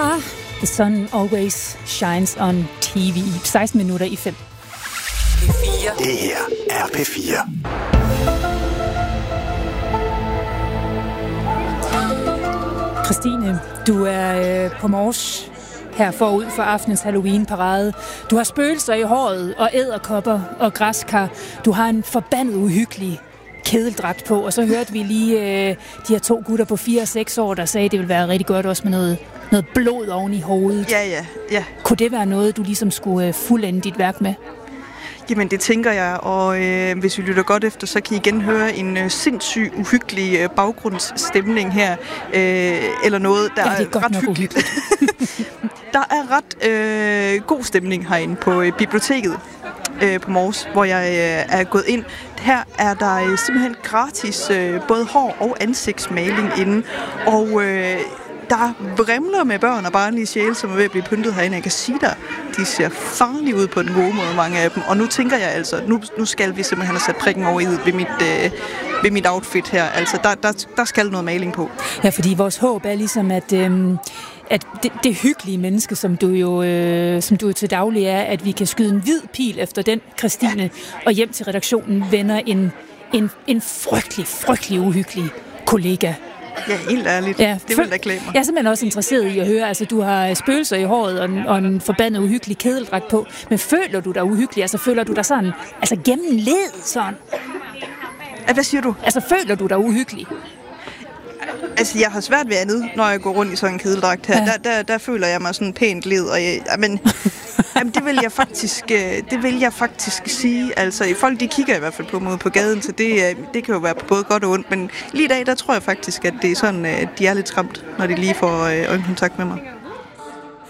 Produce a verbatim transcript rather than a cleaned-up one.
A-ha, The Sun Always Shines on T V. seksten minutter i fem. P fire. Det her er P fire. Christine, du er øh, på Mors her forud for aftenens Halloween-parade. Du har spøgelser i håret og edderkopper og græskar. Du har en forbandet uhyggelig kedeldragt på, og så hørte vi lige øh, de her to gutter på fire og seks år, der sagde, at det ville være rigtig godt også med noget, noget blod oven i hovedet. Ja, ja, ja. Kunne det være noget, du ligesom skulle øh, fuldende dit værk med? Jamen, det tænker jeg, og øh, hvis vi lytter godt efter, så kan I igen høre en øh, sindssyg, uhyggelig øh, baggrundsstemning her, øh, eller noget, der ja, er, er ret hyggeligt. Der er ret øh, god stemning herinde på øh, biblioteket øh, på Mors, hvor jeg øh, er gået ind. Her er der øh, simpelthen gratis øh, både hår- og ansigtsmaling inde, og øh, der vrimler med børn og barnlige sjæle, som er ved at blive pyntet herinde. Jeg kan sige dig, de ser farlige ud på den gode måde, mange af dem. Og nu tænker jeg altså, nu, nu skal vi simpelthen have sat prikken over i ved mit, øh, ved mit outfit her. Altså, der, der, der skal noget maling på. Ja, fordi vores håb er ligesom, at, øh, at det, det hyggelige menneske, som du jo øh, som du jo til daglig er, at vi kan skyde en hvid pil efter den, Christine, ja. Og hjem til redaktionen vender en, en, en frygtelig, frygtelig uhyggelig kollega. Ja, helt ærligt. Ja, det vil da klæde mig. Jeg er simpelthen også interesseret i at høre, altså du har spøgelser i håret og en, og en forbandet uhyggelig kedeldragt på, men føler du dig uhyggelig? Altså føler du dig sådan, altså gennemledet sådan? Hvad siger du? Altså føler du dig uhyggelig? Altså, jeg har svært ved andet, når jeg går rundt i sådan en kedeldragt her. Ja. Der, der, der føler jeg mig sådan pænt led, og jeg, jamen, jamen, det vil jeg faktisk, det vil jeg faktisk sige. Altså, folk de kigger i hvert fald på mig på gaden, så det, det kan jo være på både godt og ondt. Men lige i dag, der tror jeg faktisk, at det er sådan, de er lidt skræmt, når de lige får øjenkontakt med mig.